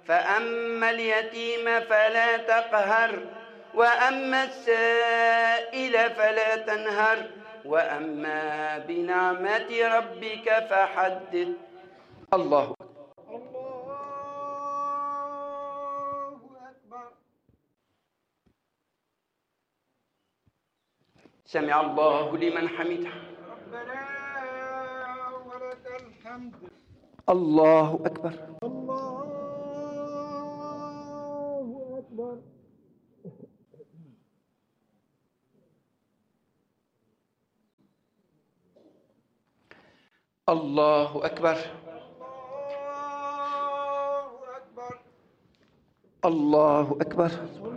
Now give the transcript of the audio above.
فأما اليتيم فلا تقهر، وأما السائل فلا تنهر، وأما بنعمة ربك فحدث. الله أكبر. سمع الله لمن حمده. ربنا ولك الحمد. الله أكبر. الله أكبر. الله أكبر. الله أكبر. الله أكبر.